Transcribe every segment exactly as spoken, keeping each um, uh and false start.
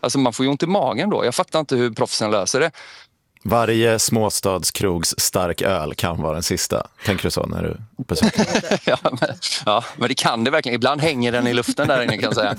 alltså man får ju ont i magen då. Jag fattar inte hur proffsen löser det. Varje småstadskrogs stark öl kan vara den sista. Tänker du så när du besöker? ja, men, ja, men det kan det verkligen. Ibland hänger den i luften där inne, kan jag säga.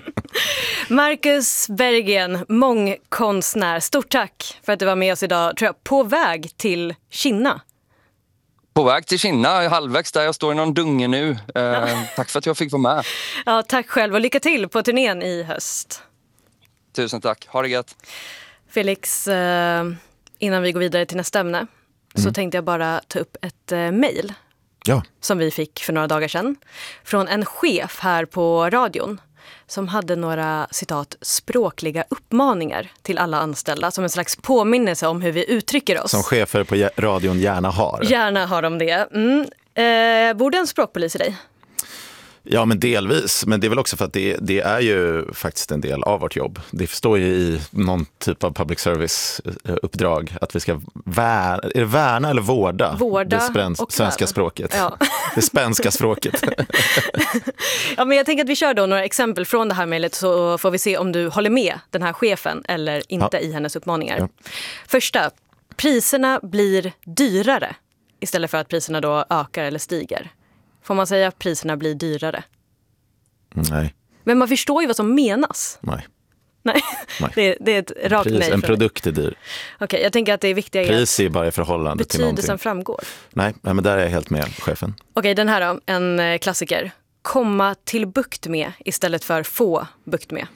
Marcus Berggren, mångkonstnär. Stort tack för att du var med oss idag, tror jag, på väg till Kinna. På väg till Kinna, halvvägs där. Jag står i någon dunge nu. Eh, ja. Tack för att jag fick vara med. Ja, tack själv och lycka till på turnén i höst. Tusen tack. Ha det gött. Felix, eh, innan vi går vidare till nästa ämne mm. så tänkte jag bara ta upp ett eh, mejl ja. som vi fick för några dagar sedan från en chef här på radion som hade några, citat, språkliga uppmaningar till alla anställda som en slags påminnelse om hur vi uttrycker oss. Som chefer på radion gärna har. Gärna har de det. Mm. Eh, borde en språkpolis i dig? Ja, men delvis. Men det är väl också för att det, det är ju faktiskt en del av vårt jobb. Det står ju i någon typ av public service-uppdrag att vi ska värna, är det värna eller vårda, vårda det spräns, svenska värna. språket. Ja. Det svenska språket. Ja, men jag tänker att vi kör då några exempel från det här mejlet så får vi se om du håller med den här chefen eller inte ja. i hennes uppmaningar. Ja. Första, priserna blir dyrare istället för att priserna då ökar eller stiger. Får man säga att priserna blir dyrare? Nej. Men man förstår ju vad som menas. Nej. Nej, nej. Det, det är ett rakt Pris, nej. En produkt är dyr. Okej, okay, jag tänker att det är viktiga Pris är bara i förhållande till någonting. Betydelsen framgår. Nej, men där är jag helt med chefen. Okej, okay, den här då, en klassiker. Komma till bukt med istället för få bukt med.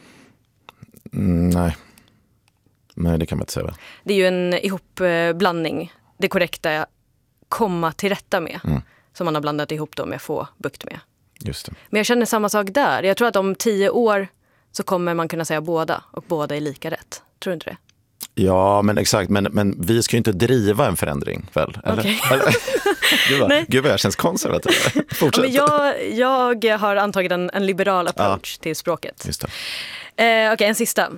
Mm, nej. Nej, det kan man inte säga. Det är ju en ihopblandning. Det korrekta komma till rätta med. Mm. Som man har blandat ihop då med få bukt med. Just det. Men jag känner samma sak där. Jag tror att om tio år så kommer man kunna säga båda. Och båda är lika rätt. Tror du inte det? Ja, men exakt. Men, men vi ska ju inte driva en förändring, väl? Eller? Okay. Eller? Gud, vad, Gud vad jag känns konservativ. Fortsätt. Ja, men jag, jag har antagit en, en liberal approach ja. till språket. Just det. Eh, Okej, okay, en sista.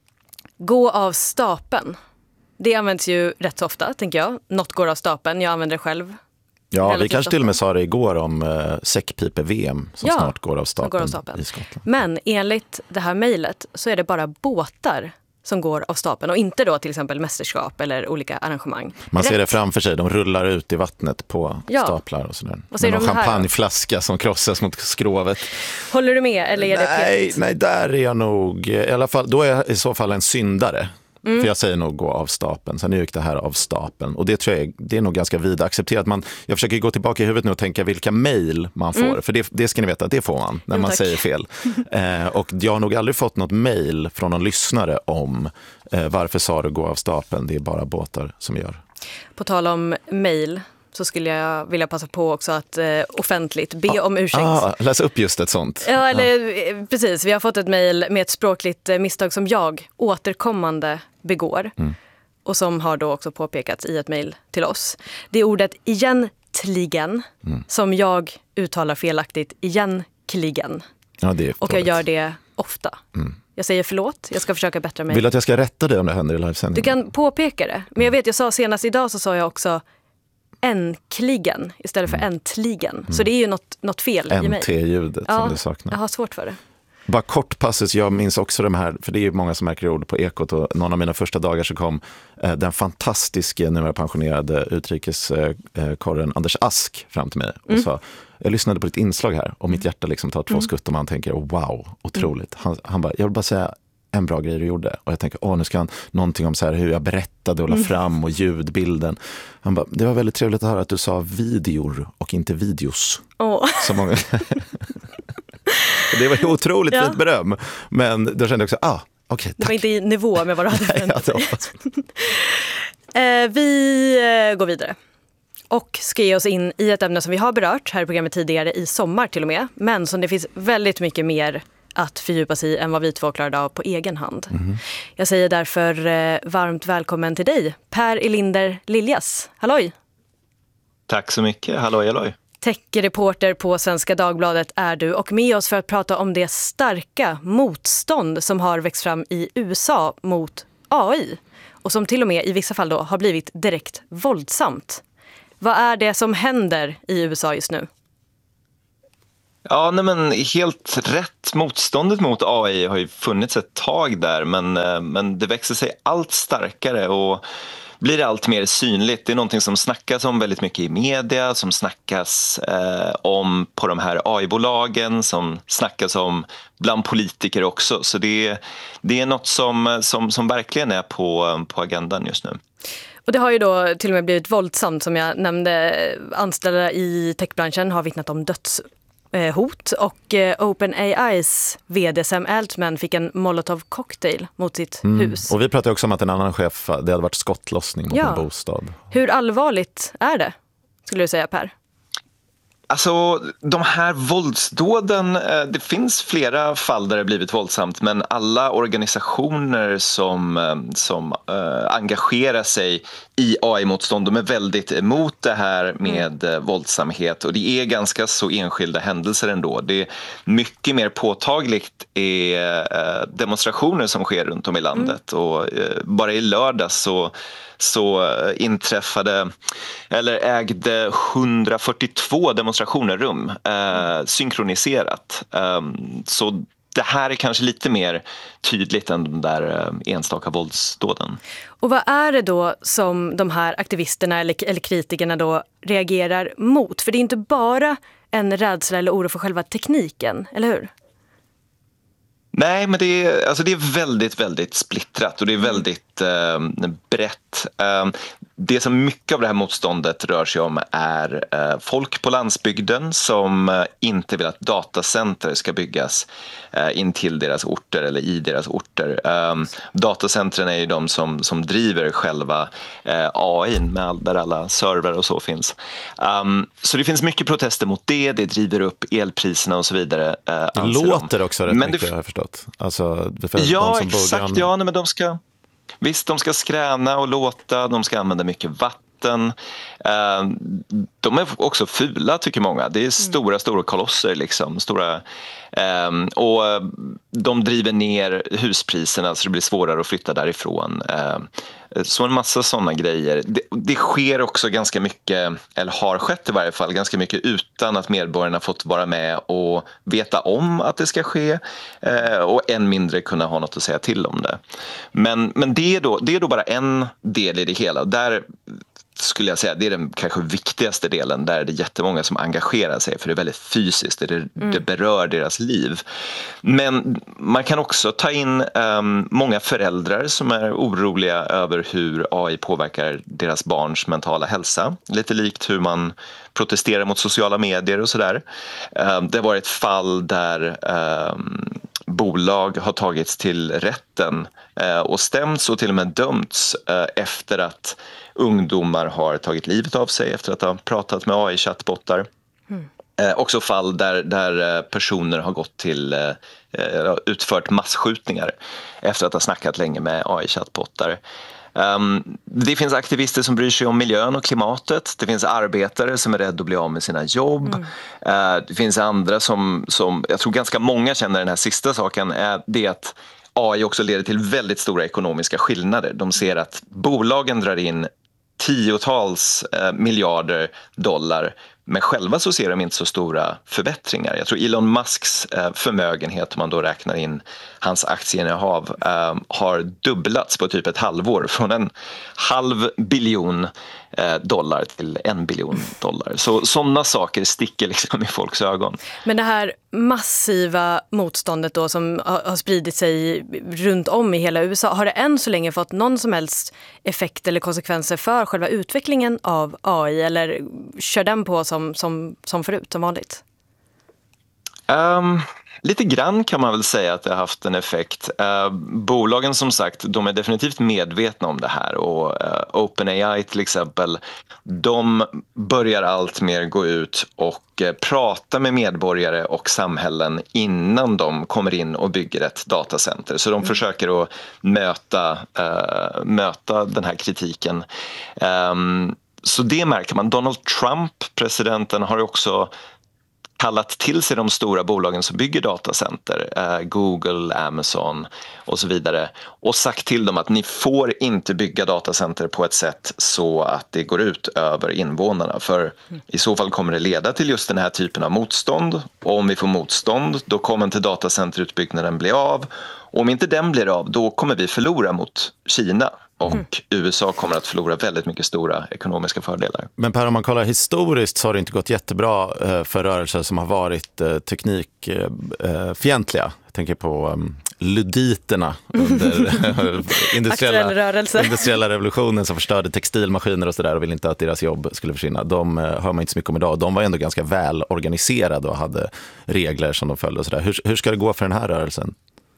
Gå av stapeln. Det används ju rätt så ofta, tänker jag. Något går av stapeln. Jag använder det själv. Ja, vi kanske till och med sa det igår om eh, säckpipe-V M som ja, snart går av stapeln, går av stapeln i Skottland. Men enligt det här mejlet så är det bara båtar som går av stapeln och inte då till exempel mästerskap eller olika arrangemang. Man Rätt. ser det framför sig, de rullar ut i vattnet på ja. staplar och sådär. Vad säger med du någon om champagneflaska som krossas mot skrovet. Håller du med eller är det nej, pet? nej, där är jag nog, i alla fall, då är jag i så fall en syndare. Mm. För jag säger nog gå av stapeln. Sen gick det här av stapeln. Och det tror jag det är nog ganska vida accepterat. Man, jag försöker gå tillbaka i huvudet nu och tänka vilka mejl man får. Mm. För det, det ska ni veta, det får man när jo, man tack. säger fel. eh, och jag har nog aldrig fått något mejl från någon lyssnare om eh, varför sa du gå av stapeln. Det är bara båtar som gör. På tal om mejl så skulle jag vilja passa på också att eh, offentligt be ah, om ursäkt. Ah, läs upp just ett sånt. Ja, eller ah. precis. Vi har fått ett mejl med ett språkligt eh, misstag som jag återkommande begår. Mm. Och som har då också påpekats i ett mejl till oss. Det är ordet egentligen mm. som jag uttalar felaktigt egentligen. Ja, det är och jag gör det ofta. Mm. Jag säger förlåt, jag ska försöka bättra mig. Vill du att jag ska rätta dig om det händer i livesändningen? Du kan påpeka det. Men jag vet, jag sa senast idag så sa jag också äntligen istället för äntligen. Mm. Så det är ju något, något fel i mig. N T-ljudet ja, som du saknar. Jag har svårt för det. Bara kort passus, jag minns också de här, för det är ju många som märker ord på Ekot och någon av mina första dagar så kom eh, den fantastiska, numera pensionerade utrikeskorren eh, Anders Ask fram till mig och mm. sa, jag lyssnade på ditt inslag här och mitt hjärta liksom tar två mm. skutt och man tänker, wow, otroligt. Mm. Han, han bara, jag vill bara säga en bra grej du gjorde. Och jag tänker, åh nu ska han någonting om så här hur jag berättade och la fram och ljudbilden. Han bara, det var väldigt trevligt att höra att du sa videor och inte videos. Oh. Så många... Det var ju otroligt ja. fint beröm. Men då kände jag också, ah, okej, okay, tack. Det var inte i nivå med vad du hade förväntat dig. eh, Vi eh, går vidare. Och ska ge oss in i ett ämne som vi har berört här i programmet tidigare i sommar till och med. Men som det finns väldigt mycket mer att fördjupa sig i än vad vi två klarade av på egen hand. Mm. Jag säger därför eh, varmt välkommen till dig, Per Elinder Liljas. Halloj! Tack så mycket, halloj, halloj. Tech-reporter på Svenska Dagbladet är du och med oss för att prata om det starka motstånd som har växt fram i U S A mot A I och som till och med i vissa fall då har blivit direkt våldsamt. Vad är det som händer i U S A just nu? Ja, nej men helt rätt. Motståndet mot A I har ju funnits ett tag där, men, men det växer sig allt starkare och blir allt mer synligt. Det är någonting som snackas om väldigt mycket i media, som snackas eh, om på de här A I-bolagen, som snackas om bland politiker också. Så det, det är något som, som, som verkligen är på, på agendan just nu. Och det har ju då till och med blivit våldsamt, som jag nämnde. Anställda i techbranschen har vittnat om dödshot och OpenAIs vd Sam Altman fick en Molotov cocktail mot sitt mm. hus. Och vi pratade också om att en annan chef, det hade varit skottlossning mot ja. en bostad. Hur allvarligt är det, skulle du säga, Per? Alltså, de här våldsdåden, det finns flera fall där det blivit våldsamt, men alla organisationer som, som äh, engagerar sig i A I-motstånd, de är väldigt emot det här med mm. våldsamhet, och det är ganska så enskilda händelser ändå. Det är mycket mer påtagligt är äh, demonstrationer som sker runt om i landet, mm. och äh, bara i lördag så så inträffade eller ägde hundrafyrtiotvå demonstrationer rum eh, synkroniserat. Eh, så det här är kanske lite mer tydligt än de där enstaka våldsdåden. Och vad är det då som de här aktivisterna eller, eller kritikerna då reagerar mot? För det är inte bara en rädsla eller oro för själva tekniken, eller hur? Nej, men det är, alltså det är väldigt, väldigt splittrat och det är väldigt eh, brett. Eh, det som mycket av det här motståndet rör sig om är eh, folk på landsbygden som eh, inte vill att datacenter ska byggas eh, in till deras orter eller i deras orter. Eh, datacentren är ju de som, som driver själva eh, A I med all, där alla servrar och så finns. Um, så det finns mycket protester mot det, det driver upp elpriserna och så vidare. Eh, det låter de. också rätt men mycket, det, har jag förstått. Alltså, för ja, de som exakt. Ja, nej, men de ska... Visst, de ska skräna och låta, de ska använda mycket vatten. De är också fula, tycker många. Det är stora, mm. stora kolosser liksom. Stora, och de driver ner huspriserna så det blir svårare att flytta därifrån. Så en massa sådana grejer. Det, det sker också ganska mycket, eller har skett i varje fall, ganska mycket utan att medborgarna fått vara med och veta om att det ska ske och än mindre kunna ha något att säga till om det. Men, men det, är då, det är då bara en del i det hela. Där skulle jag säga, det är den kanske viktigaste delen, där är det jättemånga som engagerar sig för det är väldigt fysiskt, det, mm. det berör deras liv. Men man kan också ta in um, många föräldrar som är oroliga över hur A I påverkar deras barns mentala hälsa. Lite likt hur man protesterar mot sociala medier och sådär. Um, det var ett fall där um, bolag har tagits till rätten uh, och stämts och till och med dömts uh, efter att ungdomar har tagit livet av sig efter att ha pratat med A I-chattbottar. Mm. Eh, också fall där, där personer har gått till eh, utfört massskjutningar efter att ha snackat länge med A I-chattbottar. Um, det finns aktivister som bryr sig om miljön och klimatet. Det finns arbetare som är rädda att bli av med sina jobb. Mm. Uh, det finns andra som, som, jag tror ganska många känner den här sista saken, är det att A I också leder till väldigt stora ekonomiska skillnader. De ser att bolagen drar in tiotals eh, miljarder dollar, men själva så ser de inte så stora förbättringar. Jag tror Elon Musks eh, förmögenhet, om man då räknar in hans aktieinnehav, eh, har dubblats på typ ett halvår, från en halv biljon eh, dollar till en biljon dollar. Så sådana saker sticker liksom i folks ögon. Men det här massiva motståndet då som har spridit sig runt om i hela U S A, har det än så länge fått någon som helst effekt eller konsekvenser för själva utvecklingen av A I, eller kör den på som, som, som förut, som vanligt? Um, lite grann kan man väl säga att det har haft en effekt. Uh, bolagen som sagt, de är definitivt medvetna om det här, och uh, OpenAI till exempel, de börjar allt mer gå ut och uh, prata med medborgare och samhällen innan de kommer in och bygger ett datacenter. Så de mm. försöker att möta, uh, möta den här kritiken. Um, så det märker man. Donald Trump, presidenten, har också kallat till sig de stora bolagen som bygger datacenter, eh, Google, Amazon och så vidare, och sagt till dem att ni får inte bygga datacenter på ett sätt så att det går ut över invånarna, för i så fall kommer det leda till just den här typen av motstånd, och om vi får motstånd då kommer inte datacenterutbyggnaden bli av, och om inte den blir av då kommer vi förlora mot Kina. Och mm. U S A kommer att förlora väldigt mycket stora ekonomiska fördelar. Men Per, om man kollar historiskt så har det inte gått jättebra för rörelser som har varit teknikfientliga. Jag tänker på luditerna under industriella, industriella revolutionen som förstörde textilmaskiner och sådär och ville inte att deras jobb skulle försvinna. De hör man inte så mycket om idag. De var ändå ganska väl organiserade och hade regler som de följde och sådär. Hur, hur ska det gå för den här rörelsen?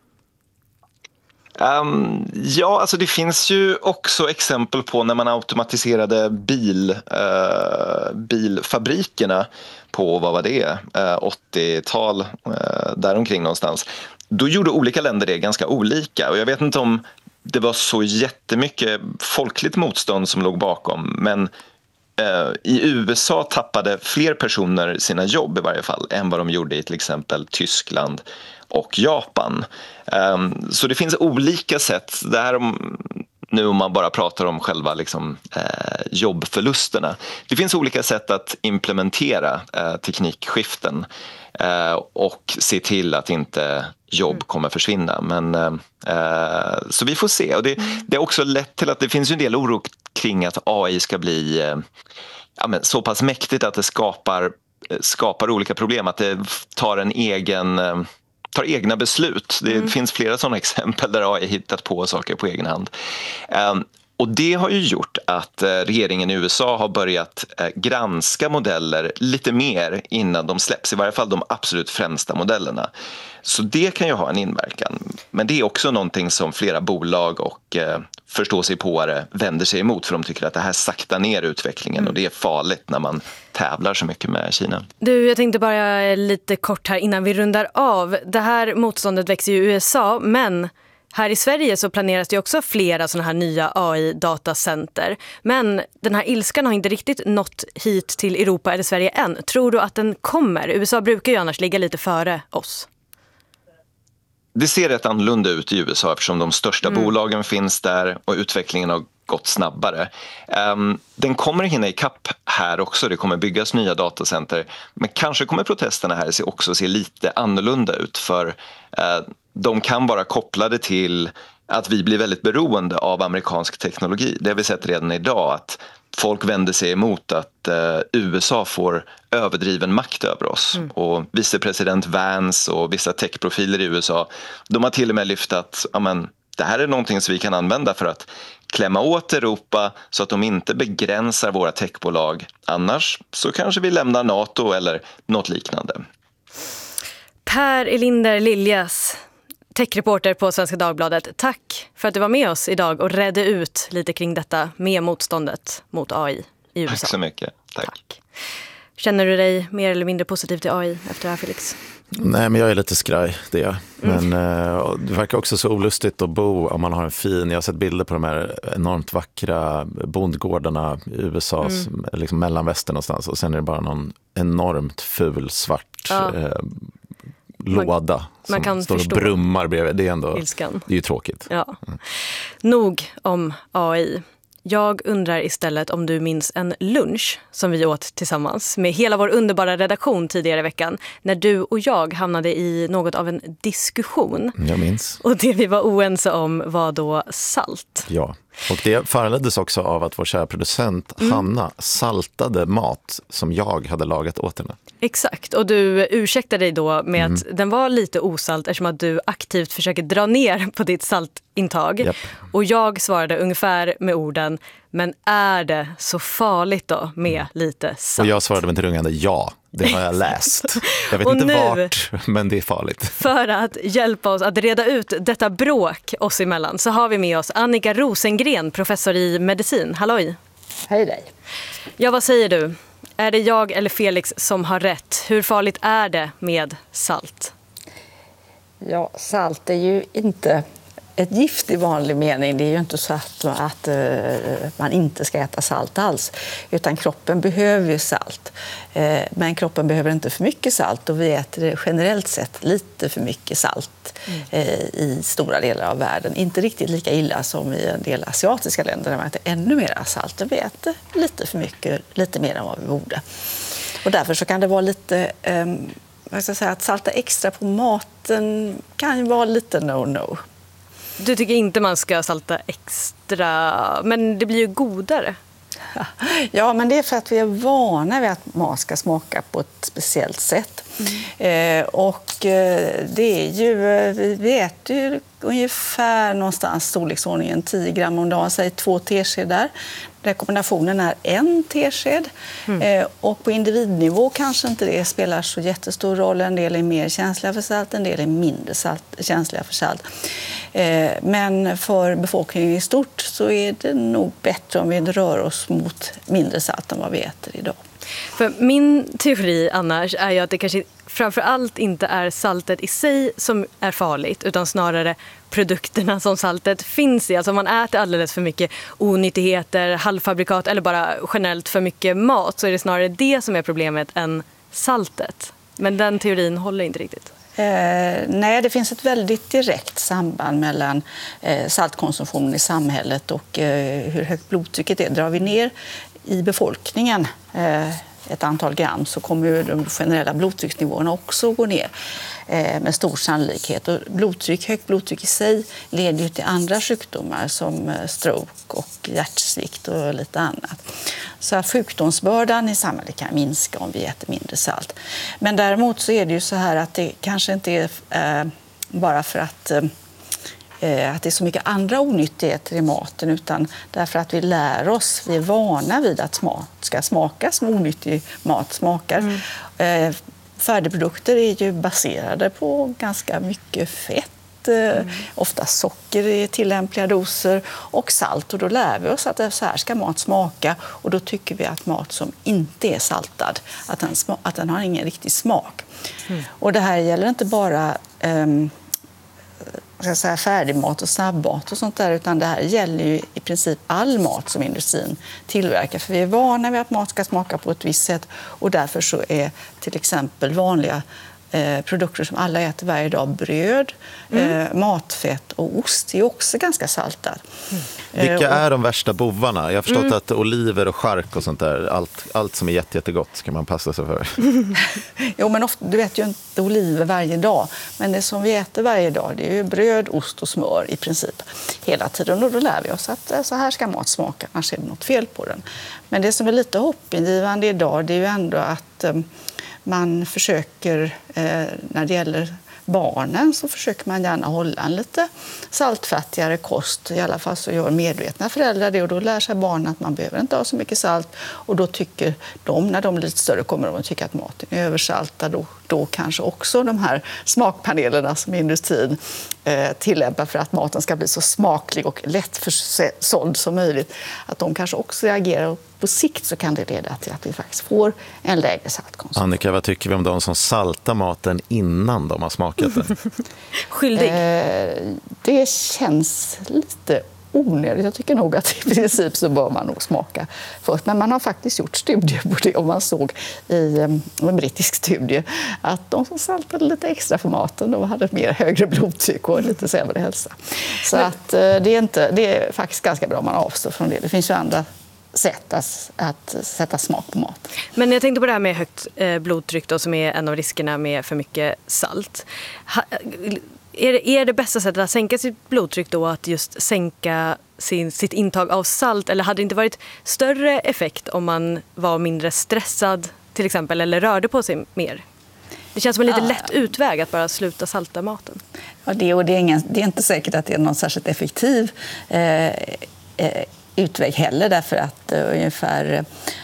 Um, ja, alltså det finns ju också exempel på när man automatiserade bil, uh, bilfabrikerna på, vad var det, uh, åttiotal, uh, däromkring någonstans. Då gjorde olika länder det ganska olika, och jag vet inte om det var så jättemycket folkligt motstånd som låg bakom, men uh, i U S A tappade fler personer sina jobb i varje fall än vad de gjorde i till exempel Tyskland och Japan. Um, så det finns olika sätt. Det här om, nu om man bara pratar om själva liksom, eh, jobbförlusterna. Det finns olika sätt att implementera eh, teknikskiften eh, och se till att inte jobb kommer försvinna. Men, eh, så vi får se. Och det, det har också lett till att det finns en del oro kring att A I ska bli eh, ja, men, så pass mäktigt att det skapar, skapar olika problem. Att det tar en egen... Eh, tar egna beslut. Det mm. finns flera sådana exempel där A I hittat på saker på egen hand. Um, och det har ju gjort att uh, regeringen i U S A har börjat uh, granska modeller lite mer innan de släpps. I varje fall de absolut främsta modellerna. Så det kan ju ha en inverkan. Men det är också någonting som flera bolag och uh, förståsigpåare vänder sig emot, för de tycker att det här saktar ner utvecklingen mm. och det är farligt när man tävlar så mycket med Kina. Du, jag tänkte bara lite kort här innan vi rundar av. Det här motståndet växer ju i U S A, men här i Sverige så planeras det också flera sådana här nya A I-datacenter. Men den här ilskan har inte riktigt nått hit till Europa eller Sverige än. Tror du att den kommer? U S A brukar ju annars ligga lite före oss. Det ser rätt annorlunda ut i U S A eftersom de största mm. bolagen finns där och utvecklingen har gått snabbare. Um, den kommer hinna i kapp här också. Det kommer byggas nya datacenter. Men kanske kommer protesterna här också se lite annorlunda ut, för uh, de kan vara kopplade till att vi blir väldigt beroende av amerikansk teknologi. Det har vi sett redan idag, att folk vänder sig emot att uh, U S A får överdriven makt över oss. Mm. Och vicepresident Vance och vissa techprofiler i U S A, de har till och med lyft att amen, det här är någonting som vi kan använda för att klämma åt Europa så att de inte begränsar våra techbolag. Annars så kanske vi lämnar NATO eller något liknande. Per Elinder Liljas, techreporter på Svenska Dagbladet. Tack för att du var med oss idag och redde ut lite kring detta med motståndet mot A I i U S A. Tack så mycket. Tack. Tack. Känner du dig mer eller mindre positiv till A I efter det här, Felix? Nej, men jag är lite skraj, det är jag. Men mm. eh, det verkar också så olustigt att bo om man har en fin... Jag har sett bilder på de här enormt vackra bondgårdarna i U S A, mm. liksom mellanvästern någonstans. Och sen är det bara någon enormt ful svart ja. eh, låda man, som man kan står och brummar bredvid. Det är ändå ilskan. Det är ju tråkigt. Ja. Mm. Nog om A I. Jag undrar istället om du minns en lunch som vi åt tillsammans med hela vår underbara redaktion tidigare i veckan, när du och jag hamnade i något av en diskussion. Jag minns. Och det vi var oense om var då salt. Ja, och det föranleddes också av att vår kära producent mm. Hanna saltade mat som jag hade lagat åt henne. Exakt, och du ursäktade dig då med mm. att den var lite osalt eftersom att du aktivt försöker dra ner på ditt saltintag. Yep. Och jag svarade ungefär med orden, men är det så farligt då med lite salt? Och jag svarade med ett rungande ja, det har jag läst. Jag vet inte nu, vart, men det är farligt. För att hjälpa oss att reda ut detta bråk oss emellan så har vi med oss Annika Rosengren, professor i medicin. Halloj! Hej dig! Ja, vad säger du? Är det jag eller Felix som har rätt? Hur farligt är det med salt? Ja, salt är ju inte ett gift i vanlig mening, det är ju inte så att, att uh, man inte ska äta salt alls, utan kroppen behöver ju salt. Uh, men kroppen behöver inte för mycket salt, och vi äter generellt sett lite för mycket salt mm. uh, i stora delar av världen. Inte riktigt lika illa som i en del asiatiska länder där man äter ännu mer salt. Vi äter lite för mycket, lite mer än vad vi borde. Och därför så kan det vara lite... Um, jag ska säga, att salta extra på maten kan ju vara lite no-no. Du tycker inte man ska salta extra, men det blir ju godare. Ja, men det är för att vi är vana vid att mat ska smaka på ett speciellt sätt. Mm. Eh, och eh, det är ju, vi äter ju ungefär någonstans storleksordningen tio gram om dagen, säg två teskedar. Rekommendationen är en tesked. Mm. Eh, och på individnivå kanske inte det spelar så jättestor roll. En del är mer känsliga för salt, en del är mindre salt, känsliga för salt. Eh, men för befolkningen i stort så är det nog bättre om vi rör oss mot mindre salt än vad vi äter idag. För min teori annars är ju att det kanske framför allt inte är saltet i sig som är farligt, utan snarare produkterna som saltet finns i. Alltså om man äter alldeles för mycket onyttigheter, halvfabrikat eller bara generellt för mycket mat, så är det snarare det som är problemet än saltet. Men den teorin håller inte riktigt. Eh, nej, det finns ett väldigt direkt samband mellan eh, saltkonsumtionen i samhället och eh, hur högt blodtrycket är. Drar vi ner i befolkningen eh, ett antal gram så kommer ju de generella blodtrycksnivåerna också gå ner eh, med stor sannolikhet. Och blodtryck, högt blodtryck i sig leder ju till andra sjukdomar som stroke och hjärtsvikt och lite annat. Så att sjukdomsbördan i samhället kan minska om vi äter mindre salt. Men däremot så är det ju så här att det kanske inte är eh, bara för att eh, att det är så mycket andra onyttigheter i maten, utan därför att vi lär oss, vi är vana vid att mat ska smaka som onyttig mat smakar. Mm. Färdigprodukter är ju baserade på ganska mycket fett, mm. ofta socker i tillämpliga doser och salt, och då lär vi oss att så här ska mat smaka, och då tycker vi att mat som inte är saltad, att den, att den har ingen riktig smak. Mm. Och det här gäller inte bara um, ska säga, färdigmat och snabbmat och sånt där, utan det här gäller ju i princip all mat som industrin tillverkar. För vi är vana vid att mat ska smaka på ett visst sätt, och därför så är till exempel vanliga eh, produkter som alla äter varje dag, bröd, mm. eh, matfett och ost är också ganska saltat. Mm. Vilka är de värsta bovarna? Jag har förstått mm. att oliver och chark och sånt där, allt, allt som är jätte, jättegott ska man passa sig för. Jo, men ofta, du äter ju inte oliver varje dag, men det som vi äter varje dag, det är ju bröd, ost och smör i princip hela tiden, och då lär vi oss att så här ska mat smaka, annars är det något fel på den. Men det som är lite hoppingivande idag, det är ju ändå att um, man försöker, eh, när det gäller barnen så försöker man gärna hålla en lite saltfattigare kost. I alla fall så gör medvetna föräldrar det, och då lär sig barnen att man behöver inte ha så mycket salt. Och då tycker de, när de är lite större, kommer de att tycka att maten är översaltad. Då, då kanske också de här smakpanelerna som industrin eh, tillämpar för att maten ska bli så smaklig och lättförsåld som möjligt, att de kanske också reagerar. Och på sikt så kan det leda till att vi faktiskt får en lägre saltkonsumtion. Annika, vad tycker vi om de som saltar maten innan de har smakat den? Skyldig. Eh, det känns lite onödigt. Jag tycker nog att i princip så bör man nog smaka först. Men man har faktiskt gjort studier på det, och man såg i en brittisk studie att de som saltade lite extra för maten, de hade mer högre blodtryck och lite sämre hälsa. Så att, det, är inte, det är faktiskt ganska bra om man avstår från det. Det finns ju andra sätt att, att sätta smak på mat. Men jag tänkte på det här med högt eh, blodtryck då, som är en av riskerna med för mycket salt. Ha, är, det, är det bästa sättet att sänka sitt blodtryck då att just sänka sin, sitt intag av salt? Eller hade det inte varit större effekt om man var mindre stressad till exempel, eller rörde på sig mer? Det känns som en lite ja. lätt utväg att bara sluta salta maten. Ja, det, och det, är ingen, det är inte säkert att det är någon särskilt effektiv eh, eh, utväg heller, därför att uh, ungefär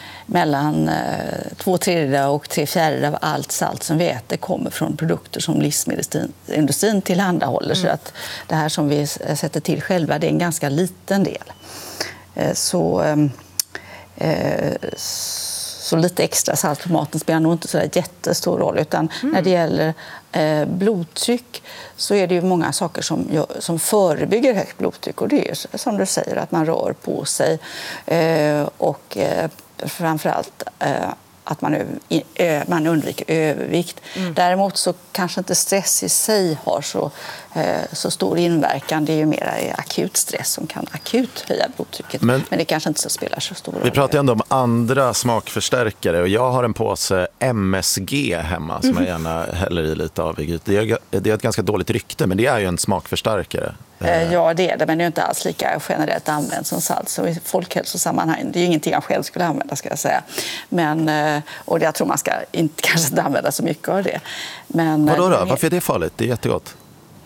mellan uh, två tredjedelar och tre fjärdedelar av allt salt som vi äter kommer från produkter som livsmedelsindustrin tillhandahåller. Mm. Så att det här som vi sätter till själva, det är en ganska liten del. Uh, så, um, uh, Så lite extra salt på maten spelar nog inte så där jättestor roll. Utan mm. när det gäller eh, blodtryck så är det ju många saker som, som förebygger högt blodtryck. Och det är som du säger, att man rör på sig eh, och eh, framförallt eh, att man, man undviker övervikt. Mm. Däremot så kanske inte stress i sig har så, så stor inverkan. Det är ju mer akut stress som kan akut höja blodtrycket. Men, Men det kanske inte så spelar så stor roll. Vi pratar ju ändå om andra smakförstärkare. Och jag har en påse M S G hemma som mm. jag gärna häller i lite av. Det är, det är ett ganska dåligt rykte, men det är ju en smakförstärkare. Ja, det är det, men det är inte alls lika generellt använt som salt. Så i folkhälsosammanhang, det är ju ingenting jag själv skulle använda, ska jag säga. Men, och jag tror man ska inte kanske inte använda så mycket av det. Men, vadå då? Varför är det farligt? Det är jättegott.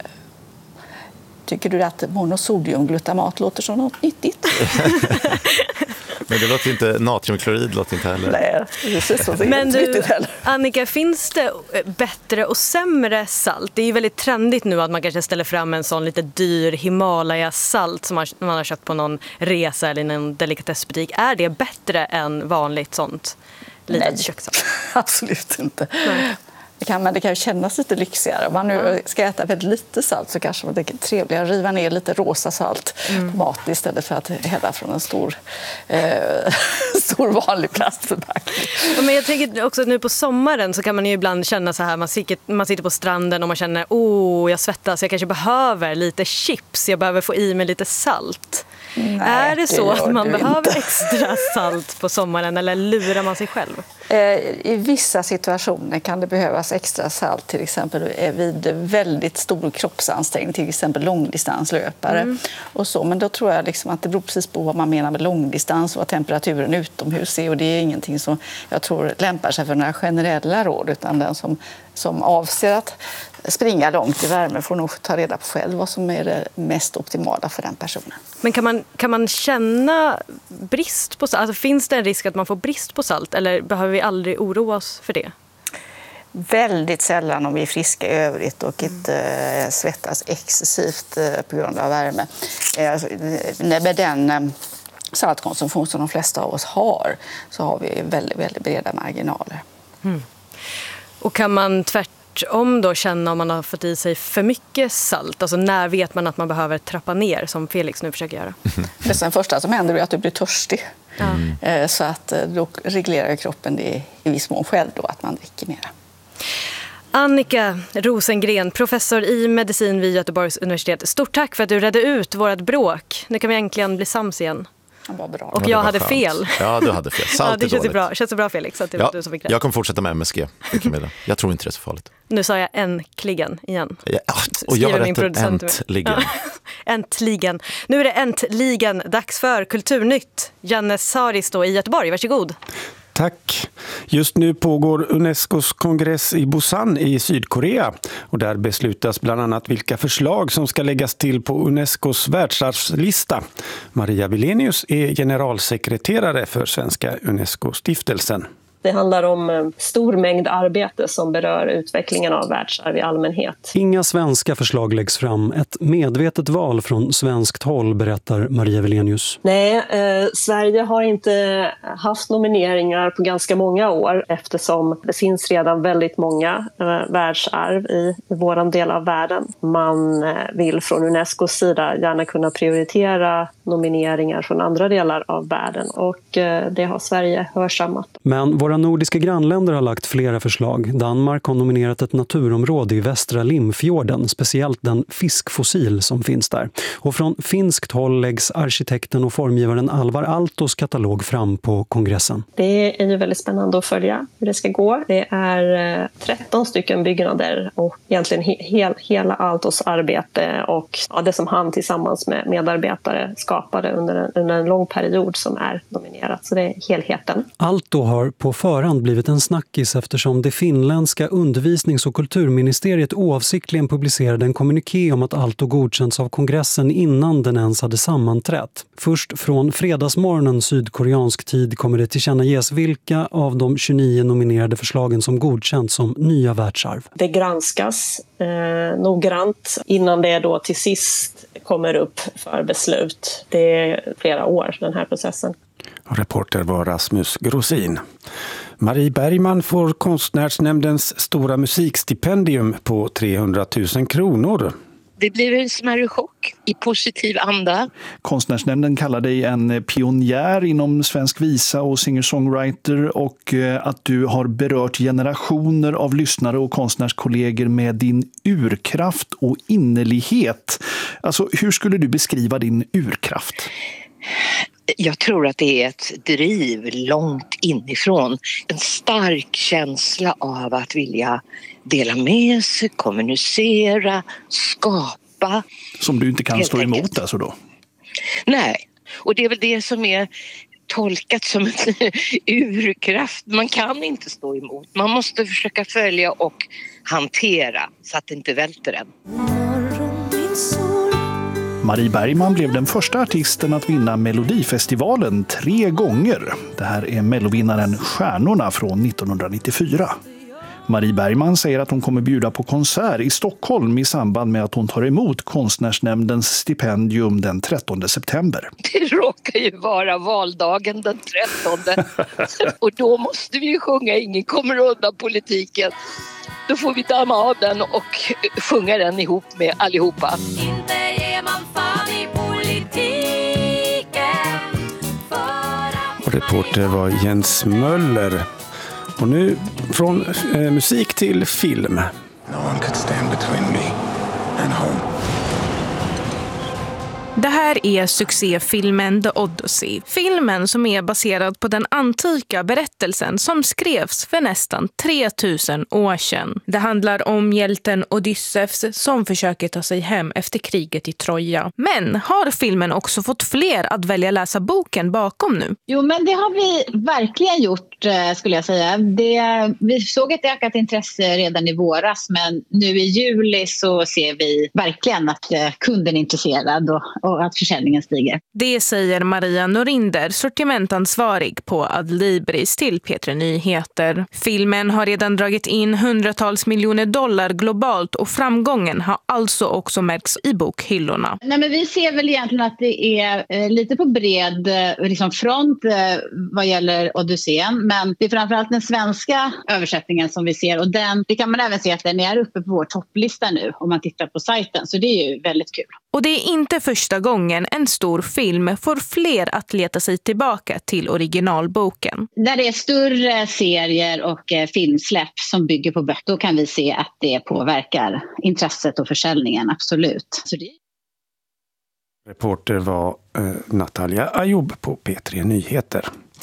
Tycker du att monosodiumglutamat låter som något nyttigt? Men det låter inte, natriumklorid låter inte heller. Nej, precis så. Men du, Annika, finns det bättre och sämre salt? Det är ju väldigt trendigt nu att man kanske ställer fram en sån lite dyr Himalaya-salt som man, man har köpt på någon resa eller i någon delikatessbutik. Är det bättre än vanligt sånt litet kökssalt? Absolut inte. Nej. Det kan, men det kan ju kännas lite lyxigare. Om man nu ska äta väldigt lite salt så kanske det är trevligare att riva ner lite rosa salt mm. på maten istället för att hälla från en stor, eh, stor vanlig plastförpackning. Men jag tänker också nu på sommaren så kan man ju ibland känna så här, man sitter, man sitter på stranden och man känner åh, jag svettas, jag kanske behöver lite chips, jag behöver få i mig lite salt. Nej, är det så det att man behöver inte. extra salt på sommaren eller lurar man sig själv? I vissa situationer kan det behövas extra salt, till exempel vid väldigt stor kroppsansträngning, till exempel långdistanslöpare mm. och så. Men då tror jag liksom att det beror precis på vad man menar med långdistans och vad temperaturen utomhus är. Och det är ingenting som jag tror lämpar sig för några generella råd, utan den som, som avser att springa långt i värme får nog ta reda på själv vad som är det mest optimala för den personen. Men kan man, kan man känna brist på salt? Alltså, finns det en risk att man får brist på salt eller behöver vi aldrig oroa oss för det? Väldigt sällan om vi är friska i övrigt och inte mm. svettas excessivt på grund av värme. Med den saltkonsumtion som de flesta av oss har så har vi väldigt, väldigt breda marginaler. Mm. Och kan man tvärt om då känna om man har fått i sig för mycket salt? Alltså när vet man att man behöver trappa ner, som Felix nu försöker göra? Det är den första som händer är att du blir törstig. Mm. Så att då reglerar kroppen det i viss mån själv då, att man dricker mera. Annika Rosengren, professor i medicin vid Göteborgs universitet. Stort tack för att du redde ut vårt bråk. Nu kan vi äntligen bli sams igen. Var bra. Och jag hade skönt. fel. Ja, du hade fel. Salt ja, det är känns dåligt. bra. Känns det bra, Felix? Att det ja, du som fick rätt. Jag kommer fortsätta med M S G. Jag tror inte det är så farligt. Nu sa jag äntligen igen. Ja, och jag har rätt äntligen. Äntligen. Nu är det äntligen dags för Kulturnytt. Janne Saris då i Göteborg. Varsågod. Tack. Just nu pågår Unescos kongress i Busan i Sydkorea och där beslutas bland annat vilka förslag som ska läggas till på Unescos världsarvslista. Maria Vilenius är generalsekreterare för Svenska UNESCO-stiftelsen. Det handlar om en stor mängd arbete som berör utvecklingen av världsarv i allmänhet. Inga svenska förslag läggs fram. Ett medvetet val från svenskt håll, berättar Maria Vilenius. Nej, eh, Sverige har inte haft nomineringar på ganska många år eftersom det finns redan väldigt många eh, världsarv i, i vår del av världen. Man eh, vill från Unescos sida gärna kunna prioritera nomineringar från andra delar av världen och eh, det har Sverige hörsammat. Men våra nordiska grannländer har lagt flera förslag. Danmark har nominerat ett naturområde i västra Limfjorden, speciellt den fiskfossil som finns där. Och från finskt håll läggs arkitekten och formgivaren Alvar Aaltos katalog fram på kongressen. Det är ju väldigt spännande att följa hur det ska gå. Det är tretton stycken byggnader och egentligen he- hela Aaltos arbete och ja, det som han tillsammans med medarbetare skapade under en, under en lång period som är nominerat. Så det är helheten. Aalto har på förhand blivit en snackis eftersom det finländska undervisnings- och kulturministeriet oavsiktligen publicerade en kommuniké om att Aalto godkänts av kongressen innan den ens hade sammanträtt. Först från fredagsmorgonen sydkoreansk tid kommer det tillkännages vilka av de tjugonio nominerade förslagen som godkänts som nya världsarv. Det granskas eh, noggrant innan det då till sist kommer upp för beslut. Det är flera år den här processen. Reporter var Rasmus Grosin. Marie Bergman får Konstnärsnämndens stora musikstipendium på trehundratusen kronor. Det blev en smärre chock i positiv anda. Konstnärsnämnden kallar dig en pionjär inom svensk visa och singer-songwriter och att du har berört generationer av lyssnare och konstnärskollegor med din urkraft och innerlighet. Alltså, hur skulle du beskriva din urkraft? Jag tror att det är ett driv långt inifrån. En stark känsla av att vilja dela med sig, kommunicera, skapa. Som du inte kan Helt stå enkelt. emot alltså då? Nej, och det är väl det som är tolkat som en urkraft. Man kan inte stå emot. Man måste försöka följa och hantera så att det inte välter en. Marie Bergman blev den första artisten att vinna Melodifestivalen tre gånger. Det här är mellovinnaren Stjärnorna från nittonhundranittiofyra. Marie Bergman säger att hon kommer bjuda på konsert i Stockholm i samband med att hon tar emot Konstnärsnämndens stipendium den trettonde september. Det råkar ju vara valdagen den trettonde och då måste vi ju sjunga Ingen kommer undan politiken. Då får vi damma av den och sjunga den ihop med allihopa. Inte ger man fan i politiken. Och reporter var Jens Möller. Och nu från eh, musik till film. No one could stand between me and home. Det här är succéfilmen The Odyssey. Filmen som är baserad på den antika berättelsen som skrevs för nästan tre tusen år sedan. Det handlar om hjälten Odysseus som försöker ta sig hem efter kriget i Troja. Men har filmen också fått fler att välja läsa boken bakom nu? Jo, men det har vi verkligen gjort, skulle jag säga. Det, vi såg ett ökat intresse redan i våras, men nu i juli så ser vi verkligen att kunden är intresserad och och att försäljningen stiger. Det säger Maria Norinder, sortimentansvarig på Adlibris till P tre Nyheter. Filmen har redan dragit in hundratals miljoner dollar globalt och framgången har alltså också märkts i bokhyllorna. Nej, men vi ser väl egentligen att det är eh, lite på bred eh, liksom front eh, vad gäller Odysseen, men det är framförallt den svenska översättningen som vi ser och den, det kan man även se att den är uppe på vår topplista nu om man tittar på sajten, så det är ju väldigt kul. Och det är inte första gången en stor film får fler att leta sig tillbaka till originalboken. När det är större serier och eh, filmsläpp som bygger på böcker, då kan vi se att det påverkar intresset och försäljningen, absolut. Så det... Reporter var eh, Natalia Ayoub på P tre Nyheter.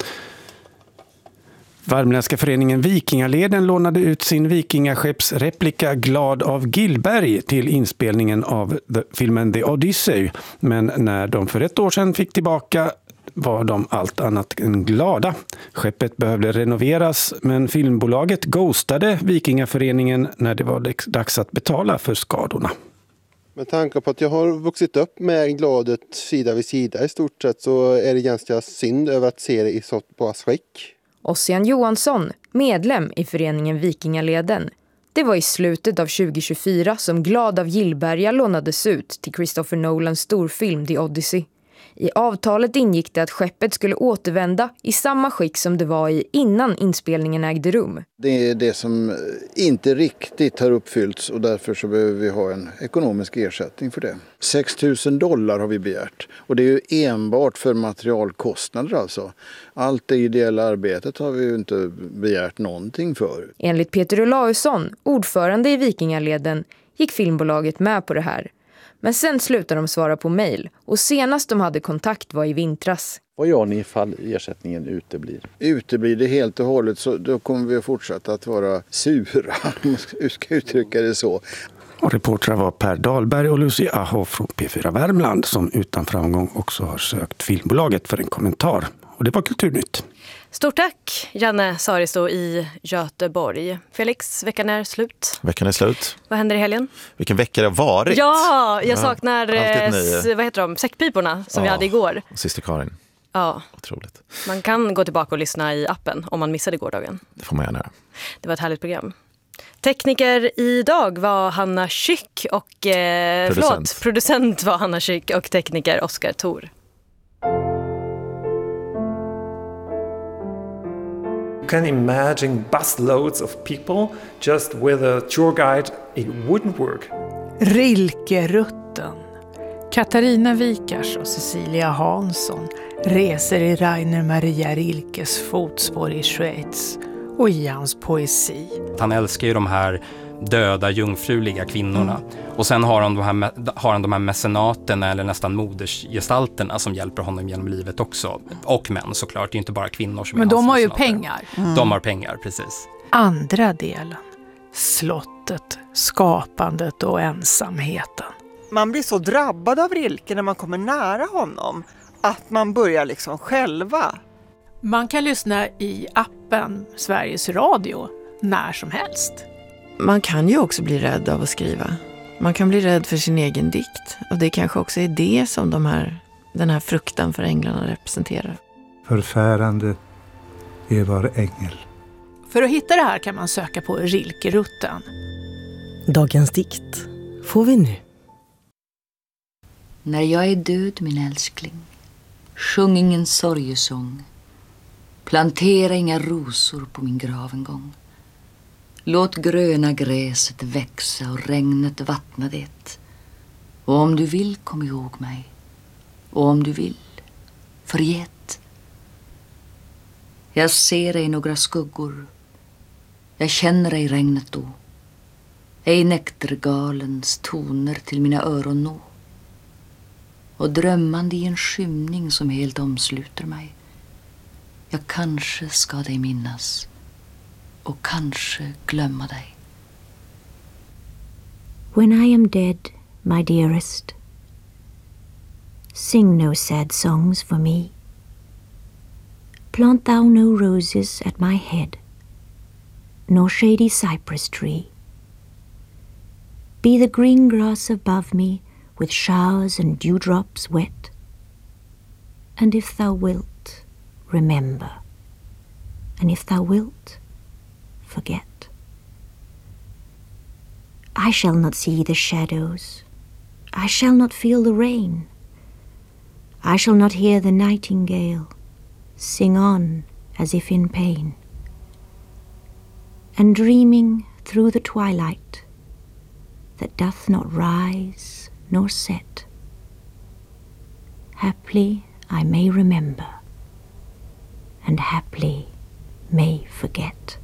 Värmländska föreningen Vikingaleden lånade ut sin vikingaskeppsreplika Glad av Gillberg till inspelningen av the, filmen The Odyssey. Men när de för ett år sedan fick tillbaka var de allt annat än glada. Skeppet behövde renoveras, men filmbolaget ghostade Vikingaföreningen när det var dags att betala för skadorna. Med tanke på att jag har vuxit upp med Gladet sida vid sida i stort sett, så är det ganska synd över att se det i så pass skick. Ossian Johansson, medlem i föreningen Vikingaleden. Det var i slutet av tjugo tjugofyra som Glad av Gillberga lånades ut till Christopher Nolans storfilm The Odyssey. I avtalet ingick det att skeppet skulle återvända i samma skick som det var i innan inspelningen ägde rum. Det är det som inte riktigt har uppfyllts och därför så behöver vi ha en ekonomisk ersättning för det. sex tusen dollar har vi begärt och det är ju enbart för materialkostnader alltså. Allt det ideella arbetet har vi ju inte begärt någonting för. Enligt Peter Olausson, ordförande i Vikingaleden, gick filmbolaget med på det här. Men sen slutade de svara på mejl och senast de hade kontakt var i vintras. Vad gör ni ifall ersättningen uteblir? Uteblir det helt och hållet så då kommer vi att fortsätta att vara sura, om jag ska uttrycka det så. Och reportrar var Per Dahlberg och Lucy Aho från P fyra Värmland som utan framgång också har sökt filmbolaget för en kommentar. Och det var Kulturnytt. Stort tack, Janne Saristo i Göteborg. Felix, veckan är slut. Veckan är slut. Vad händer i helgen? Vilken vecka det har varit. Ja, jag saknar ja, eh, vad heter de? Säckpiporna som ja, vi hade igår. Syster Karin. Ja. Otroligt. Man kan gå tillbaka och lyssna i appen om man missade gårdagen. Det får man gärna göra. Det var ett härligt program. Tekniker idag var Hanna Schück och eh, producent. Förlåt, producent var Hanna Schück och tekniker Oskar Thor. You can imagine busloads of people just with a tour guide, it wouldn't work. Rilkerutten. Katarina Wikars och Cecilia Hansson reser i Rainer Maria Rilkes fotspår i Schweiz och i hans poesi. Han älskar ju de här döda, jungfruliga kvinnorna. Mm. Och sen har han, de här, har han de här mecenaterna eller nästan modersgestalterna som hjälper honom genom livet också. Och män såklart, det är inte bara kvinnor som Men är de hans har ju mecenater. pengar. Mm. De har pengar, precis. Andra delen. Slottet, skapandet och ensamheten. Man blir så drabbad av Rilke när man kommer nära honom att man börjar liksom själva. Man kan lyssna i appen Sveriges Radio när som helst. Man kan ju också bli rädd av att skriva. Man kan bli rädd för sin egen dikt. Och det kanske också är det som de här, den här fruktan för änglarna representerar. Förfärande är var ängel. För att hitta det här kan man söka på Rilkerutten. Dagens dikt får vi nu. När jag är död, min älskling, sjung ingen sorgesång. Plantera inga rosor på min grav en gång. Låt gröna gräset växa och regnet vattna det. Och om du vill, kom ihåg mig. Och om du vill, förget. Jag ser dig några skuggor. Jag känner dig regnet då. Ej näktergalens toner till mina öron nå. Och drömmande i en skymning som helt omsluter mig. Jag kanske ska dig minnas. Och kanske glömma dig. When I am dead, my dearest, sing no sad songs for me. Plant thou no roses at my head, nor shady cypress tree. Be the green grass above me with showers and dewdrops wet. And if thou wilt, remember. And if thou wilt, forget. I shall not see the shadows. I shall not feel the rain. I shall not hear the nightingale sing on as if in pain. And dreaming through the twilight that doth not rise nor set, haply I may remember, and haply may forget.